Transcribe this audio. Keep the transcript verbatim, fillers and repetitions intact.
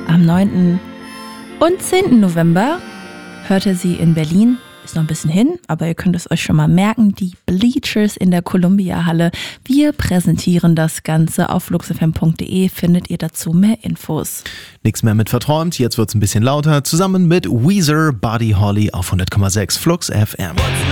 Am neunten und zehnten November hört ihr sie in Berlin. Ist noch ein bisschen hin, aber ihr könnt es euch schon mal merken. Die Bleachers in der Columbia-Halle. Wir präsentieren das Ganze. Auf fluxfm punkt de findet ihr dazu mehr Infos. Nichts mehr mit verträumt, jetzt wird's ein bisschen lauter. Zusammen mit Weezer, Buddy Holly auf hundert Komma sechs Flux F M.